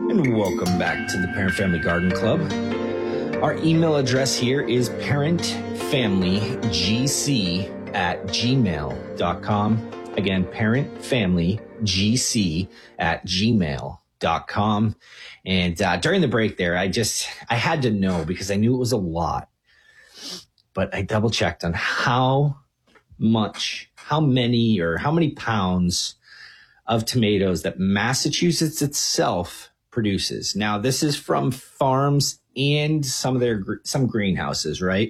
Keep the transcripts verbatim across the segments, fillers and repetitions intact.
And welcome back to the Parent Family Garden Club. Our email address here is parentfamilygc at gmail dot com. Again, parentfamilygc at gmail dot com. And uh, during the break there, I just, I had to know because I knew it was a lot. But I double checked on how much, how many or how many pounds of tomatoes that Massachusetts itself produces. Now, this is from farms and some of their, some greenhouses, right?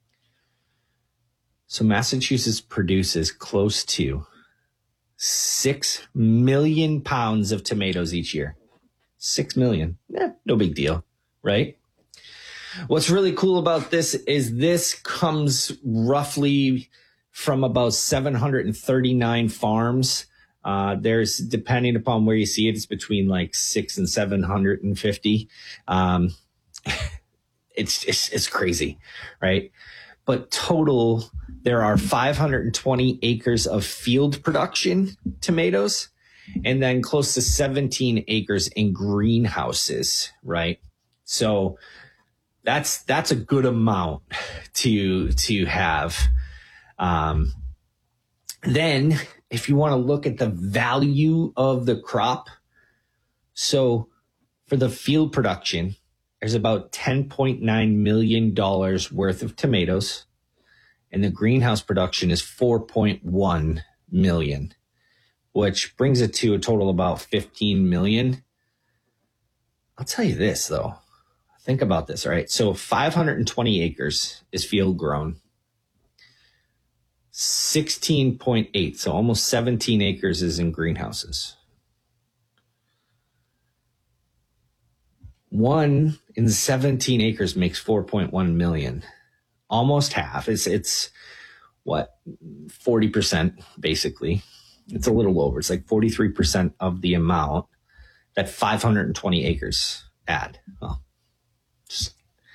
So Massachusetts produces close to six million pounds of tomatoes each year. Six million. Eh, no big deal, right? What's really cool about this is this comes roughly from about seven hundred thirty-nine farms. Uh, there's, depending upon where you see it, it's between like six and seven hundred fifty. Um, it's, it's, it's crazy, right? But total, there are five hundred twenty acres of field production tomatoes, and then close to seventeen acres in greenhouses, right? So that's, that's a good amount to, to have. Um, then if you want to look at the value of the crop, so for the field production, there's about ten point nine million dollars worth of tomatoes, and the greenhouse production is four point one million, which brings it to a total of about fifteen million. I'll tell you this though. Think about this, all right? So five hundred twenty acres is field grown. sixteen point eight, so almost seventeen acres is in greenhouses. One in seventeen acres makes four point one million. Almost half. It's, it's what, forty percent basically. It's a little over. It's like forty-three percent of the amount that five hundred twenty acres add. Well, just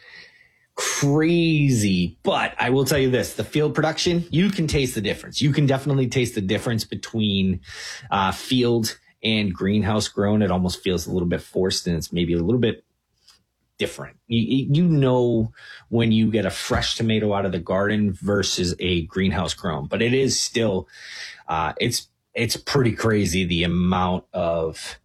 crazy. But I will tell you this, the field production, you can taste the difference. You can definitely taste the difference between uh, field and greenhouse grown. It almost feels a little bit forced, and it's maybe a little bit different. You, you know when you get a fresh tomato out of the garden versus a greenhouse grown, but it is still, uh, it's, it's pretty crazy the amount of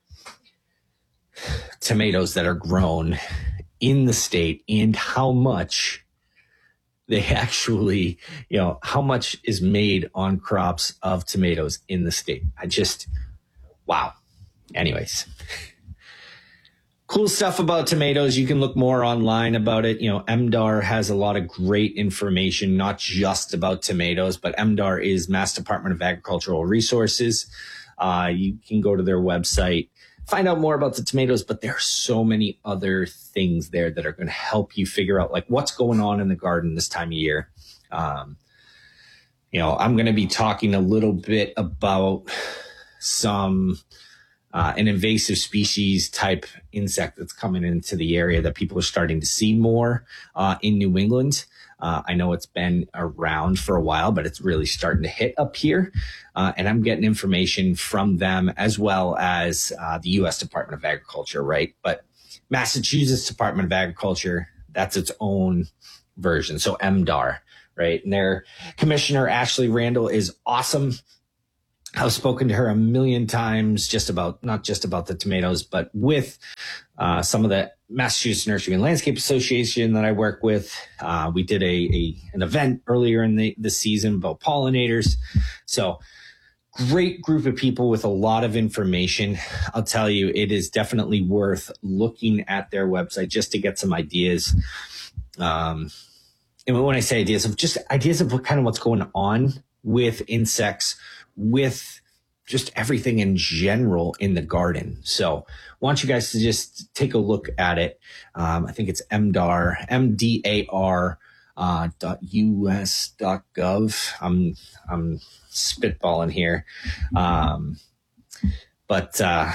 tomatoes that are grown in the state and how much they actually, you know, how much is made on crops of tomatoes in the state. I just, wow. Anyways, cool stuff about tomatoes. You can look more online about it. You know, M D A R has a lot of great information, not just about tomatoes, but M D A R is Mass Department of Agricultural Resources. Uh, you can go to their website, find out more about the tomatoes, but there are so many other things there that are going to help you figure out like what's going on in the garden this time of year. Um, you know, I'm going to be talking a little bit about some, uh, an invasive species type insect that's coming into the area that people are starting to see more, uh, in New England. Uh, I know it's been around for a while, but it's really starting to hit up here. Uh, and I'm getting information from them as well as uh, the U S Department of Agriculture, right? But Massachusetts Department of Agriculture, that's its own version. So M D A R, right? And their commissioner, Ashley Randall, is awesome. I've spoken to her a million times just about, not just about the tomatoes, but with uh, some of the Massachusetts Nursery and Landscape Association that I work with. Uh, we did a, a an event earlier in the, the season about pollinators. So great group of people with a lot of information. I'll tell you, it is definitely worth looking at their website just to get some ideas. Um, and when I say ideas, of just ideas of what kind of what's going on with insects, with just everything in general in the garden. So I want you guys to just take a look at it. Um, I think it's M D A R, M D A R, uh, dot U S dot gov. I'm, I'm spitballing here. Um, but, uh,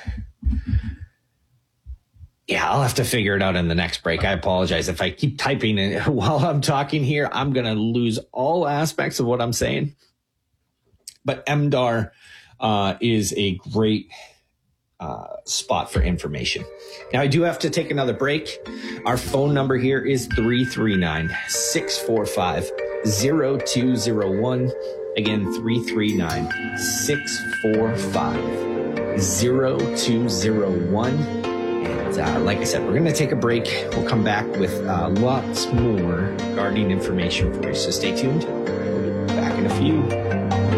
yeah, I'll have to figure it out in the next break. I apologize. If I keep typing it while I'm talking here, I'm going to lose all aspects of what I'm saying. But M D A R uh, is a great uh, spot for information. Now, I do have to take another break. Our phone number here is three three nine, six four five, zero two zero one. Again, three three nine, six four five, zero two zero one. And uh, like I said, we're going to take a break. We'll come back with uh, lots more gardening information for you. So stay tuned. We'll be back in a few.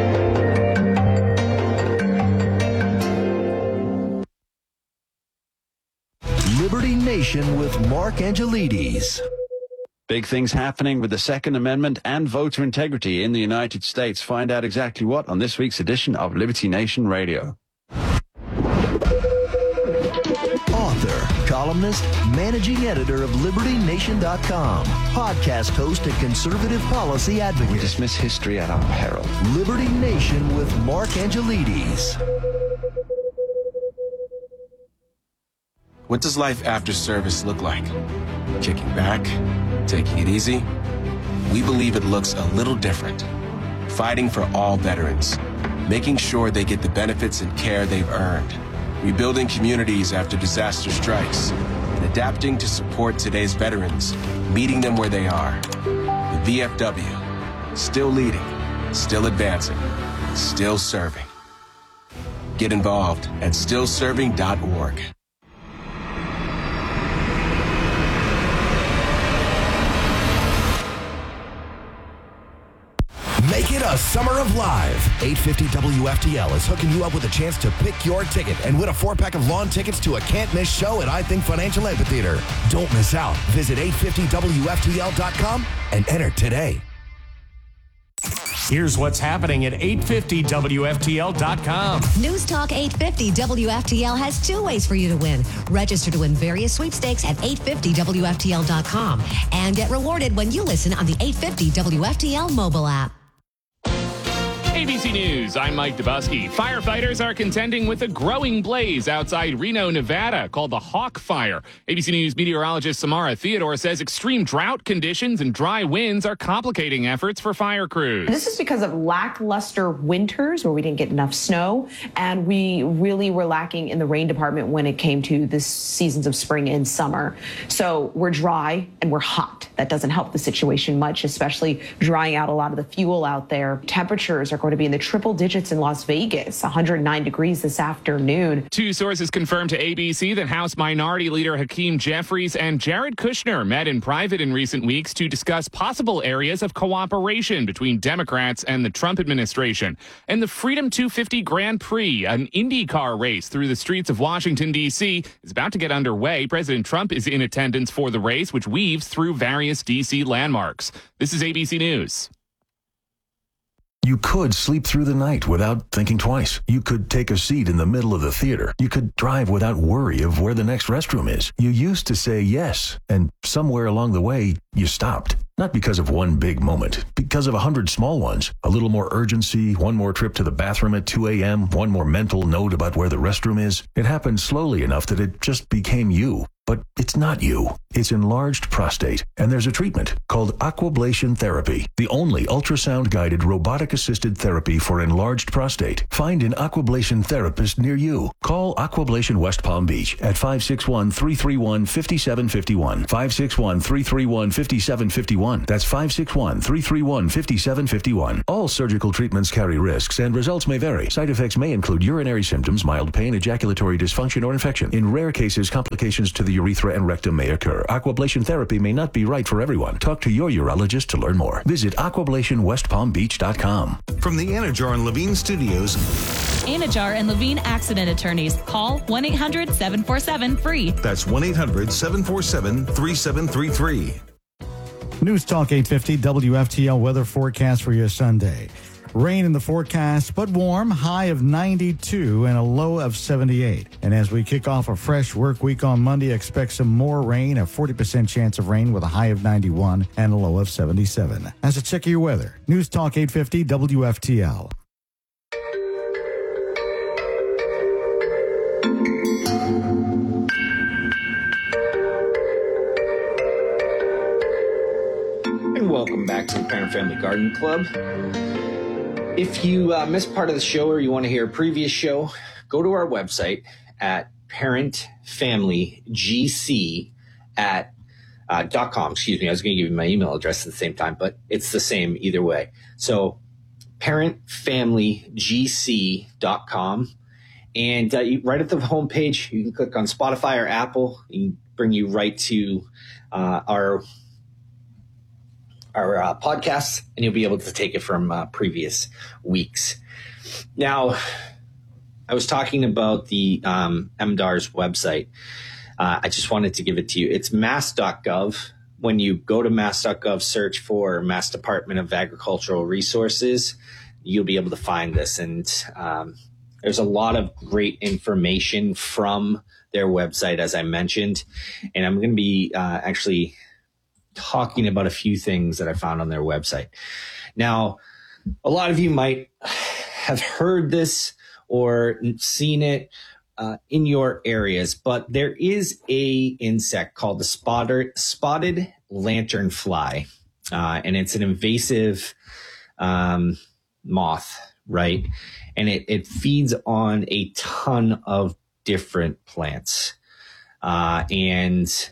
Liberty Nation with Mark Angelides. Big things happening with the Second Amendment and voter integrity in the United States. Find out exactly what on this week's edition of Liberty Nation Radio. Author, columnist, managing editor of Liberty Nation dot com, podcast host and conservative policy advocate. We dismiss history at our peril. Liberty Nation with Mark Angelides. What does life after service look like? Kicking back? Taking it easy? We believe it looks a little different. Fighting for all veterans. Making sure they get the benefits and care they've earned. Rebuilding communities after disaster strikes. And adapting to support today's veterans. Meeting them where they are. The V F W. Still leading. Still advancing. Still serving. Get involved at still serving dot org. Make it a summer of live. eight fifty W F T L is hooking you up with a chance to pick your ticket and win a four-pack of lawn tickets to a can't-miss show at I Think Financial Amphitheater. Don't miss out. Visit eight fifty W F T L dot com and enter today. Here's what's happening at eight fifty W F T L dot com. News Talk eight fifty W F T L has two ways for you to win. Register to win various sweepstakes at eight fifty W F T L dot com and get rewarded when you listen on the eight fifty W F T L mobile app. A B C News, I'm Mike Dubusky. Firefighters are contending with a growing blaze outside Reno, Nevada, called the Hawk Fire. A B C News meteorologist Samara Theodore says extreme drought conditions and dry winds are complicating efforts for fire crews. This is because of lackluster winters where we didn't get enough snow, and we really were lacking in the rain department when it came to the seasons of spring and summer. So we're dry and we're hot. That doesn't help the situation much, especially drying out a lot of the fuel out there. Temperatures are going to be in the triple digits in Las Vegas, one hundred nine degrees this afternoon. Two sources confirmed to A B C that House Minority Leader Hakeem Jeffries and Jared Kushner met in private in recent weeks to discuss possible areas of cooperation between Democrats and the Trump administration. And the Freedom two fifty Grand Prix, an IndyCar race through the streets of Washington, D C, is about to get underway. President Trump is in attendance for the race, which weaves through various D C landmarks. This is A B C News. You could sleep through the night without thinking twice. You could take a seat in the middle of the theater. You could drive without worry of where the next restroom is. You used to say yes, and somewhere along the way, you stopped. Not because of one big moment, because of a hundred small ones. A little more urgency, one more trip to the bathroom at two a.m., one more mental note about where the restroom is. It happened slowly enough that it just became you. But it's not you. It's enlarged prostate, and there's a treatment called Aquablation Therapy, the only ultrasound-guided robotic-assisted therapy for enlarged prostate. Find an Aquablation therapist near you. Call Aquablation West Palm Beach at five six one, three three one, five seven five one, five six one, three three one, five seven five one. That's five six one, three three one, five seven five one. All surgical treatments carry risks, and results may vary. Side effects may include urinary symptoms, mild pain, ejaculatory dysfunction, or infection. In rare cases, complications to the urethra and rectum may occur. Aquablation therapy may not be right for everyone. Talk to your urologist to learn more. Visit aquablation west palm beach dot com. From the Anajar and Levine Studios. Anajar and Levine Accident Attorneys. Call one eight hundred, seven four seven, F R E E. That's one eight hundred, seven four seven, three seven three three. News Talk eight fifty W F T L weather forecast for your Sunday. Rain in the forecast, but warm, high of ninety-two and a low of seventy-eight. And as we kick off a fresh work week on Monday, expect some more rain, a forty percent chance of rain with a high of ninety-one and a low of seventy-seven. That's a check of your weather. News Talk eight fifty W F T L. And welcome back to the Parent Family Garden Club. If you uh, missed part of the show or you want to hear a previous show, go to our website at parentfamilygc at uh, dot com. Excuse me. I was going to give you my email address at the same time, but it's the same either way. So parentfamilygc dot com. And uh, you, right at the homepage, you can click on Spotify or Apple. You can bring you right to uh, our our uh, podcasts, and you'll be able to take it from uh, previous weeks. Now, I was talking about the um, M D A R's website. Uh, I just wanted to give it to you. It's mass dot gov. When you go to mass dot gov, search for Mass Department of Agricultural Resources, you'll be able to find this. And um, there's a lot of great information from their website, as I mentioned. And I'm going to be uh, actually talking about a few things that I found on their website. Now, a lot of you might have heard this or seen it uh, in your areas, but there is a insect called the spotted, spotted lanternfly, uh, and it's an invasive um, moth, right? And it, it feeds on a ton of different plants, uh, and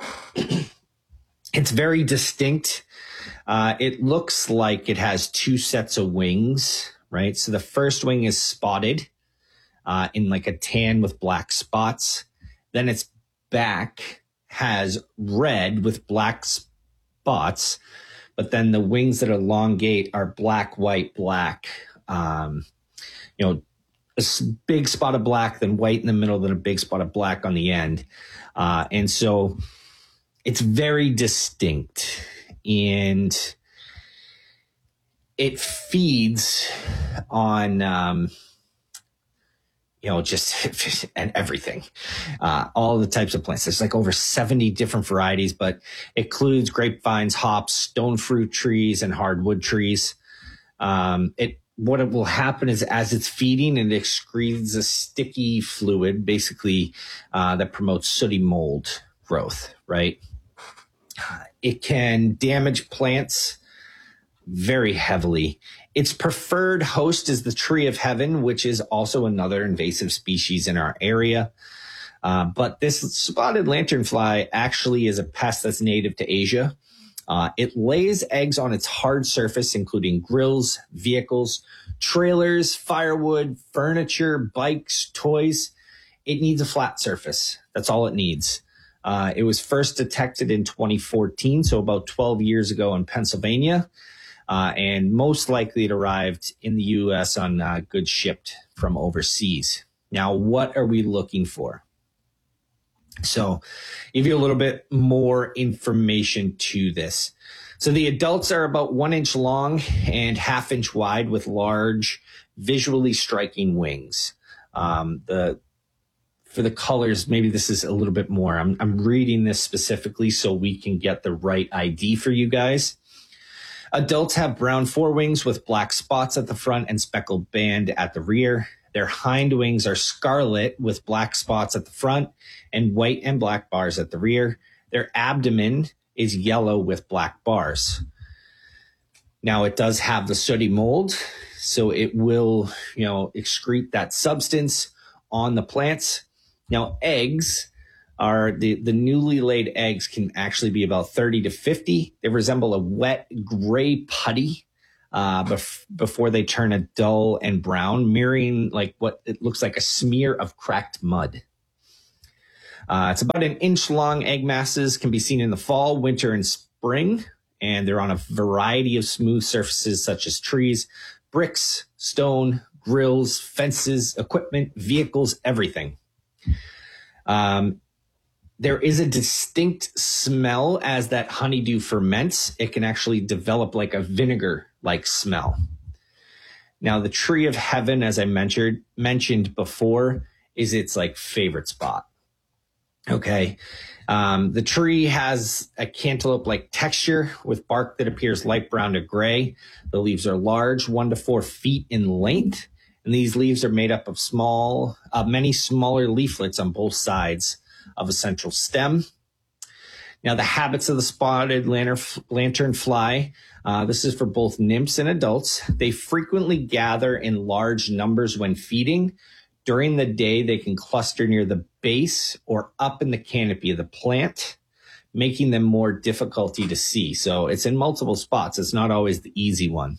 it's very distinct. Uh, it looks like it has two sets of wings, right? So the first wing is spotted uh, in like a tan with black spots. Then its back has red with black spots. But then the wings that elongate are black, white, black. Um, you know, a big spot of black, then white in the middle, then a big spot of black on the end. Uh, and so it's very distinct, and it feeds on, um, you know, just and everything, uh, all the types of plants. There's like over seventy different varieties, but it includes grapevines, hops, stone fruit trees, and hardwood trees. Um, it what it will happen is as it's feeding, it excretes a sticky fluid, basically uh, that promotes sooty mold growth, right? It can damage plants very heavily. Its preferred host is the tree of heaven, which is also another invasive species in our area. Uh, but this spotted lanternfly actually is a pest that's native to Asia. Uh, it lays eggs on its hard surface, including grills, vehicles, trailers, firewood, furniture, bikes, toys. It needs a flat surface. That's all it needs. Uh, it was first detected in twenty fourteen, so about twelve years ago in Pennsylvania, uh, and most likely it arrived in the U S on uh, goods shipped from overseas. Now, what are we looking for? So, give you a little bit more information to this. So, the adults are about one inch long and half inch wide with large, visually striking wings. Um, the For the colors, maybe this is a little bit more. I'm, I'm reading this specifically so we can get the right I D for you guys. Adults have brown forewings with black spots at the front and speckled band at the rear. Their hind wings are scarlet with black spots at the front and white and black bars at the rear. Their abdomen is yellow with black bars. Now, it does have the sooty mold, so it will, you know, excrete that substance on the plants. Now, eggs are the, the newly laid eggs can actually be about thirty to fifty. They resemble a wet gray putty uh, bef- before they turn a dull and brown, mirroring like what it looks like a smear of cracked mud. Uh, it's about an inch long. Egg masses can be seen in the fall, winter, and spring, and they're on a variety of smooth surfaces such as trees, bricks, stone, grills, fences, equipment, vehicles, everything. Um, there is a distinct smell as that honeydew ferments. It can actually develop like a vinegar-like smell. Now, the tree of heaven, as I mentioned mentioned before, is its like favorite spot. Okay. Um, the tree has a cantaloupe-like texture with bark that appears light brown to gray. The leaves are large, one to four feet in length. And these leaves are made up of small, uh, many smaller leaflets on both sides of a central stem. Now, the habits of the spotted lantern fly, uh, this is for both nymphs and adults. They frequently gather in large numbers when feeding, During the day, they can cluster near the base or up in the canopy of the plant, making them more difficulty to see. So it's in multiple spots. It's not always the easy one.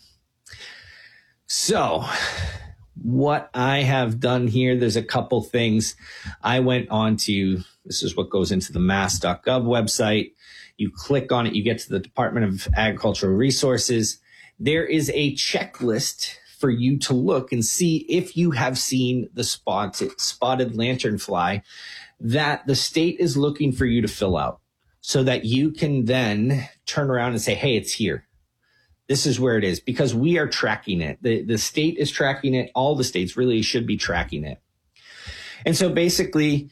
So what I have done here, there's a couple things. I went on to, this is what goes into the mass dot gov website. You click on it, you get to the Department of Agricultural Resources. There is a checklist for you to look and see if you have seen the spotted, spotted lanternfly that the state is looking for you to fill out so that you can then turn around and say, hey, it's here. This is where it is, because we are tracking it. The, the state is tracking it. All the states really should be tracking it. And so basically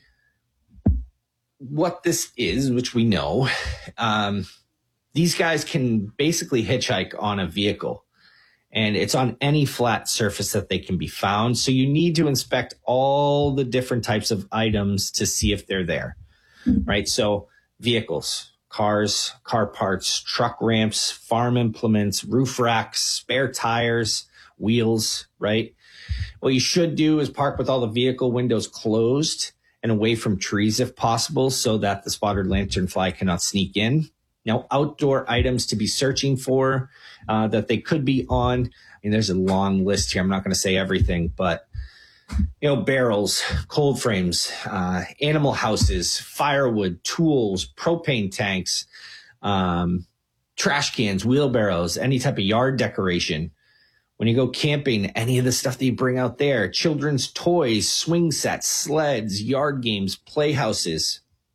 what this is, which we know, um, these guys can basically hitchhike on a vehicle, and it's on any flat surface that they can be found. So you need to inspect all the different types of items to see if they're there, right? So vehicles, cars, car parts, truck ramps, farm implements, roof racks, spare tires, wheels, right? What you should do is park with all the vehicle windows closed and away from trees if possible so that the spotted lanternfly cannot sneak in. Now, outdoor items to be searching for uh, that they could be on. I mean, there's a long list here. I'm not going to say everything, but, you know, barrels, cold frames, uh, animal houses, firewood, tools, propane tanks, um, trash cans, wheelbarrows, any type of yard decoration. When you go camping, any of the stuff that you bring out there, children's toys, swing sets, sleds, yard games, playhouses.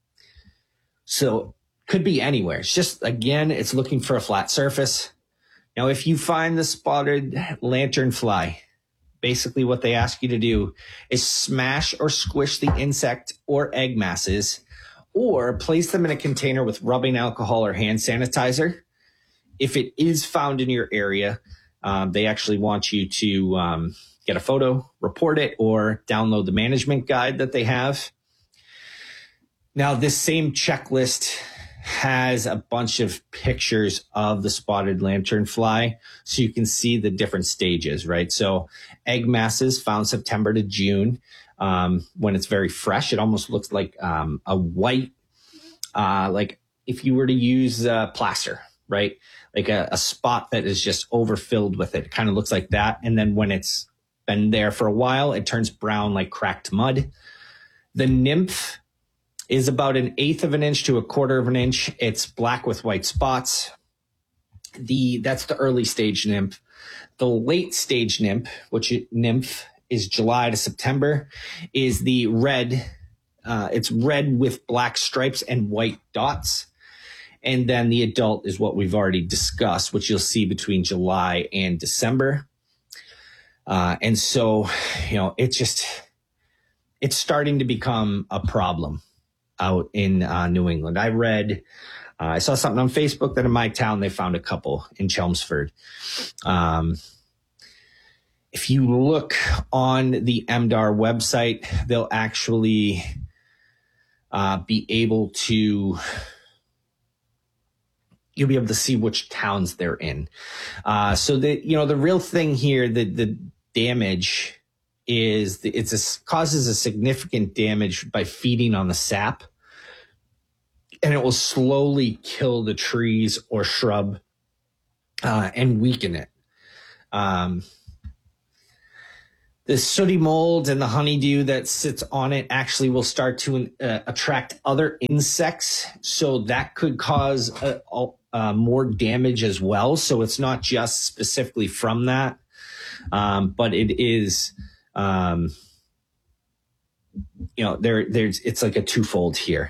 So could be anywhere. It's just, again, it's looking for a flat surface. Now, if you find the spotted lanternfly, basically what they ask you to do is smash or squish the insect or egg masses, or place them in a container with rubbing alcohol or hand sanitizer. If it is found in your area, um, they actually want you to um, get a photo, report it, or download the management guide that they have. Now, this same checklist has a bunch of pictures of the spotted lanternfly, so you can see the different stages, right? So egg masses found September to June. Um, when it's very fresh, it almost looks like um, a white, uh, like if you were to use uh, plaster, right? Like a, a spot that is just overfilled with it. It kind of looks like that. And then when it's been there for a while, it turns brown like cracked mud. The nymph is about an eighth of an inch to a quarter of an inch. It's black with white spots. The that's the early stage nymph. The late stage nymph, which it, nymph is July to September, is the red. Uh, it's red with black stripes and white dots. And then the adult is what we've already discussed, which you'll see between July and December. Uh, and so, you know, it's just, it's starting to become a problem out in uh, New England. I read, uh, I saw something on Facebook that in my town, they found a couple in Chelmsford. Um, if you look on the M D A R website, they'll actually uh, be able to, you'll be able to see which towns they're in. Uh, so the, you know, the real thing here, the, the damage is the, it's a, causes a significant damage by feeding on the sap, and it will slowly kill the trees or shrub uh, and weaken it. Um, the sooty mold and the honeydew that sits on it actually will start to uh, attract other insects, so that could cause a, a, uh, more damage as well. So it's not just specifically from that, um, but it is. Um, you know, there, there's, it's like a twofold here.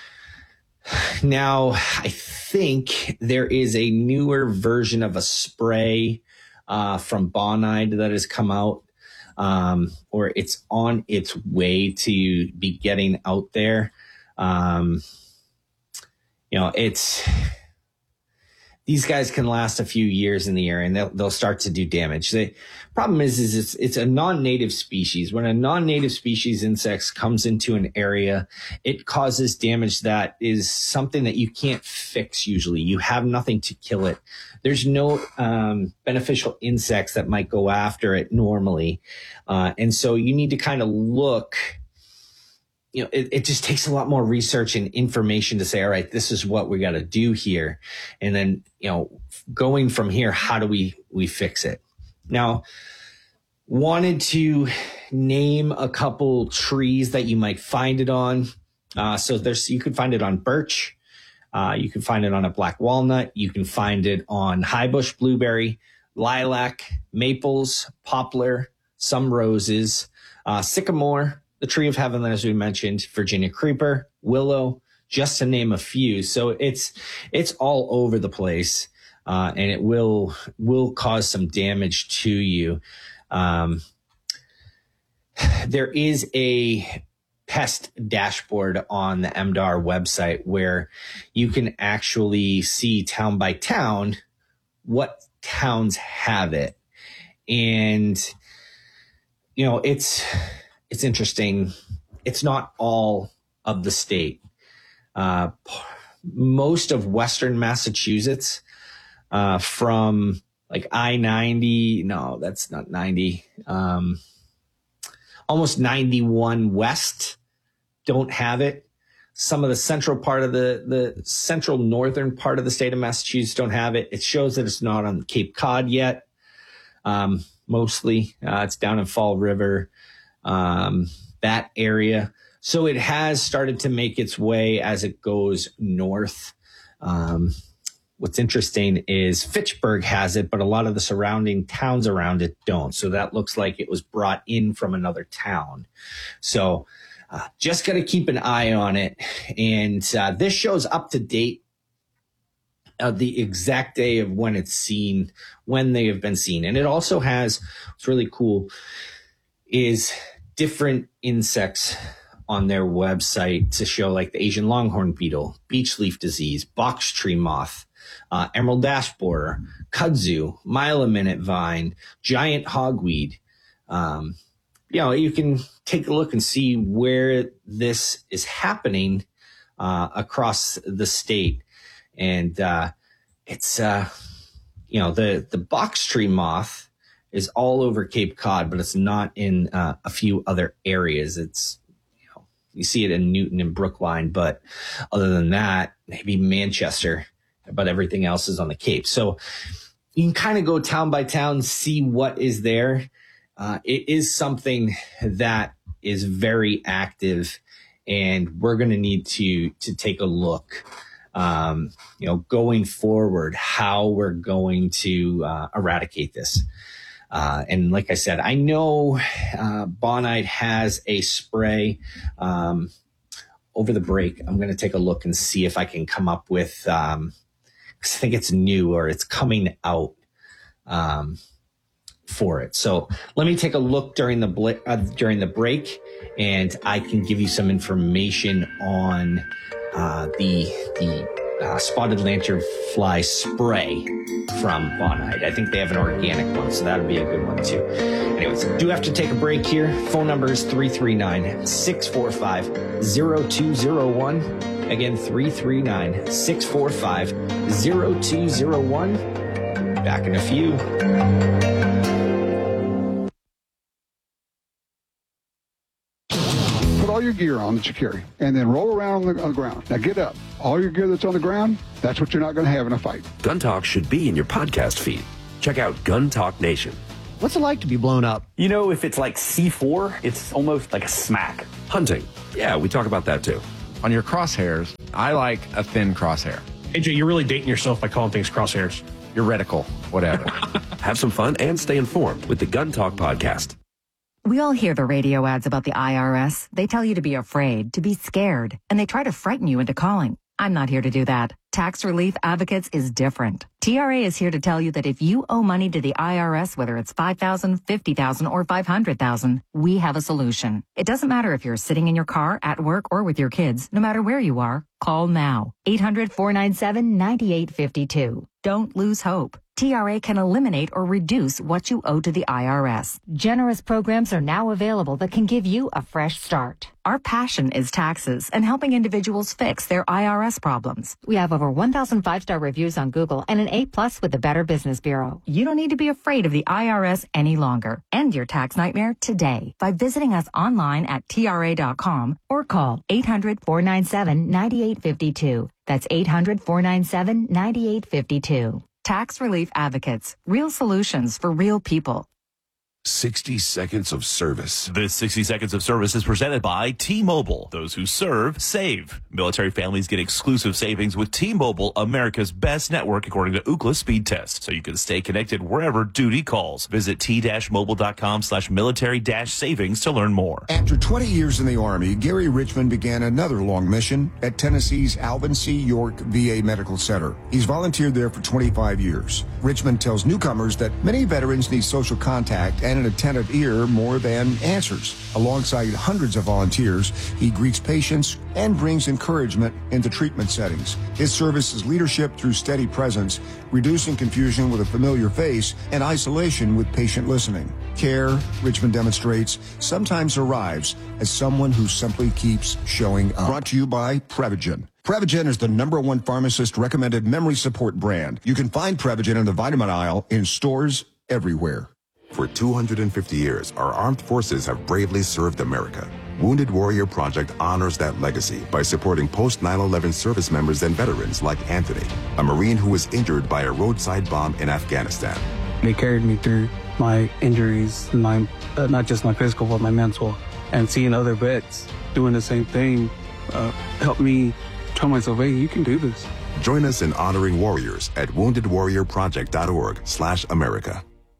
Now, I think there is a newer version of a spray, uh, from Bonide that has come out, um, or it's on its way to be getting out there. Um, you know, it's these guys can last a few years in the air and they'll, they'll start to do damage. The problem is, is it's, it's a non-native species. When a non-native species insect comes into an area, it causes damage that is something that you can't fix usually. You have nothing to kill it. There's no um, beneficial insects that might go after it normally. Uh, and so you need to kind of look. You know, it, it just takes a lot more research and information to say, all right, this is what we got to do here. And then, you know, going from here, how do we, we fix it? Now, wanted to name a couple trees that you might find it on. Uh, so there's, you can find it on birch. Uh, you can find it on a black walnut. You can find it on high bush blueberry, lilac, maples, poplar, some roses, uh, sycamore, the tree of heaven, as we mentioned, Virginia creeper, willow, just to name a few. So it's it's all over the place, uh, and it will will cause some damage to you. Um, there is a pest dashboard on the M D A R website where you can actually see town by town what towns have it, and you know it's. It's interesting. It's not all of the state. Uh, most of Western Massachusetts, uh, from like I ninety, no, that's not ninety, um, almost ninety-one West don't have it. Some of the central part of the, the central northern part of the state of Massachusetts don't have it. It shows that it's not on Cape Cod yet. Um, mostly, uh, it's down in Fall River. Um, that area. So it has started to make its way as it goes north. Um, what's interesting is Fitchburg has it, but a lot of the surrounding towns around it don't. So that looks like it was brought in from another town. So uh, just got to keep an eye on it. And uh, this show's up to date. Uh, the exact day of when it's seen, when they have been seen. And it also has, what's really cool is different insects on their website to show like the Asian longhorn beetle, beech leaf disease, box tree moth, uh, emerald ash borer, kudzu, mile minute vine, giant hogweed. Um, you know, you can take a look and see where this is happening uh, across the state. And uh, it's, uh, you know, the, the box tree moth is all over Cape Cod, but it's not in uh, a few other areas. It's, you know, you see it in Newton and Brookline, but other than that, maybe Manchester, but everything else is on the Cape. So you can kind of go town by town, see what is there. Uh, it is something that is very active, and we're going to need to to take a look, um, you know, going forward, how we're going to uh, eradicate this. Uh, and like I said, I know uh, Bonide has a spray. Um, over the break, I'm going to take a look and see if I can come up with, um, 'cause I think it's new or it's coming out um, for it. So let me take a look during the bl- uh, during the break, and I can give you some information on uh, the the uh, spotted lanternfly spray from Bonide. I think they have an organic one, so that'll be a good one too. Anyways, do have to take a break here. Phone number is three three nine, six four five, zero two zero one. Again, three three nine, six four five, zero two zero one. Back in a few. Put all your gear on that you carry, and then roll around on the, on the ground. Now get up. All your gear that's on the ground, that's what you're not going to have in a fight. Gun Talk should be in your podcast feed. Check out Gun Talk Nation. What's it like to be blown up? You know, if it's like C four, it's almost like a smack. Hunting. Yeah, we talk about that too. On your crosshairs, I like a thin crosshair. A J, you're really dating yourself by calling things crosshairs. Your reticle, whatever. Have some fun and stay informed with the Gun Talk podcast. We all hear the radio ads about the I R S. They tell you to be afraid, to be scared, and they try to frighten you into calling. I'm not here to do that. Tax Relief Advocates is different. T R A is here to tell you that if you owe money to the I R S, whether it's five thousand dollars, fifty thousand dollars, or five hundred thousand dollars, we have a solution. It doesn't matter if you're sitting in your car, at work, or with your kids. No matter where you are, call now. eight hundred, four nine seven, nine eight five two. Don't lose hope. T R A can eliminate or reduce what you owe to the I R S. Generous programs are now available that can give you a fresh start. Our passion is taxes and helping individuals fix their I R S problems. We have over one thousand five-star reviews on Google and an A plus with the Better Business Bureau. You don't need to be afraid of the I R S any longer. End your tax nightmare today by visiting us online at T R A dot com or call eight hundred, four nine seven, nine eight five two. That's eight hundred, four nine seven, nine eight five two. Tax Relief Advocates. Real solutions for real people. sixty seconds of service. This sixty seconds of service is presented by T-Mobile. Those who serve, save. Military families get exclusive savings with T-Mobile, America's best network according to Ookla speed test. So you can stay connected wherever duty calls. Visit t-mobile.com slash military dash savings to learn more. After twenty years in the Army, Gary Richmond began another long mission at Tennessee's Alvin C. York V A Medical Center. He's volunteered there for twenty-five years. Richmond tells newcomers that many veterans need social contact and an attentive ear more than answers. Alongside hundreds of volunteers, he greets patients and brings encouragement into treatment settings. His service is leadership through steady presence, reducing confusion with a familiar face, and isolation with patient listening. Care, Richmond demonstrates, sometimes arrives as someone who simply keeps showing up. Brought to you by Prevagen. Prevagen is the number one pharmacist recommended memory support brand. You can find Prevagen in the vitamin aisle in stores everywhere. For two hundred fifty years, our armed forces have bravely served America. Wounded Warrior Project honors that legacy by supporting post nine eleven service members and veterans like Anthony, a Marine who was injured by a roadside bomb in Afghanistan. They carried me through my injuries, my uh, not just my physical, but my mental. And seeing other vets doing the same thing uh, helped me tell myself, hey, you can do this. Join us in honoring warriors at wounded warrior project dot org slash America.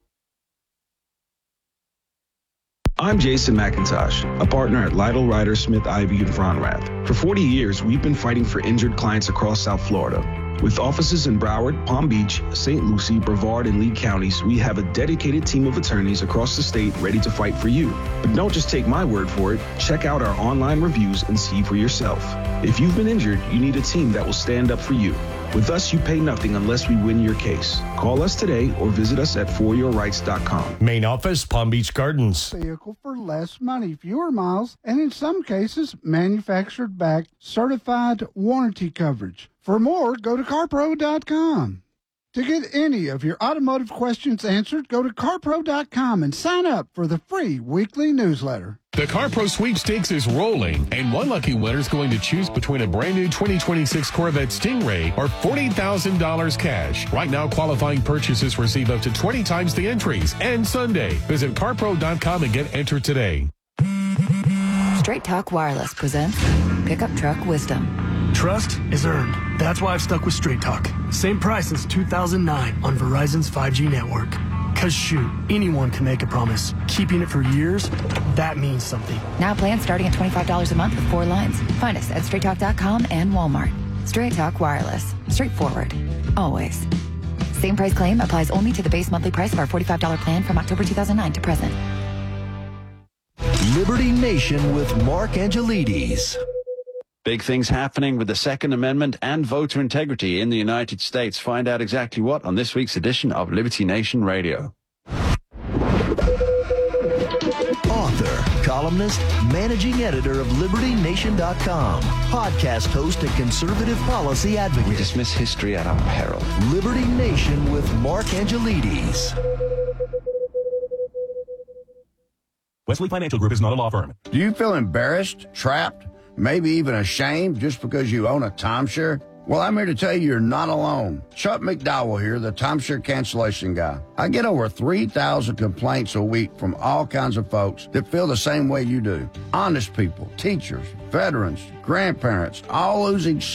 I'm Jason McIntosh, a partner at Lytle, Ryder, Smith, Ivey, and Fronrath. For forty years, we've been fighting for injured clients across South Florida. With offices in Broward, Palm Beach, Saint Lucie, Brevard, and Lee counties, we have a dedicated team of attorneys across the state ready to fight for you. But don't just take my word for it. Check out our online reviews and see for yourself. If you've been injured, you need a team that will stand up for you. With us, you pay nothing unless we win your case. Call us today or visit us at for your rights dot com. Main office, Palm Beach Gardens. Vehicle for less money, fewer miles, and in some cases, manufactured back, certified warranty coverage. For more, go to car pro dot com. To get any of your automotive questions answered, go to car pro dot com and sign up for the free weekly newsletter. The CarPro sweepstakes is rolling, and one lucky winner is going to choose between a brand new twenty twenty-six Corvette Stingray or forty thousand dollars cash. Right now, qualifying purchases receive up to twenty times the entries. And Sunday, visit car pro dot com and get entered today. Straight Talk Wireless presents Pickup Truck Wisdom. Trust is earned. That's why I've stuck with Straight Talk. Same price since two thousand nine on Verizon's five G network. Cause shoot, anyone can make a promise. Keeping it for years, that means something. Now plans starting at twenty-five dollars a month with four lines. Find us at straight talk dot com and Walmart. Straight Talk Wireless. Straightforward. Always. Same price claim applies only to the base monthly price of our forty-five dollars plan from October two thousand nine to present. Liberty Nation with Mark Angelides. Big things happening with the Second Amendment and voter integrity in the United States. Find out exactly what on this week's edition of Liberty Nation Radio. Author, columnist, managing editor of Liberty Nation dot com, podcast host and conservative policy advocate. We dismiss history at our peril. Liberty Nation with Mark Angelides. Wesley Financial Group is not a law firm. Do you feel embarrassed, trapped, maybe even ashamed just because you own a timeshare? Well, I'm here to tell you you're not alone. Chuck McDowell here, the timeshare cancellation guy. I get over three thousand complaints a week from all kinds of folks that feel the same way you do. Honest people, teachers, veterans, grandparents, all losing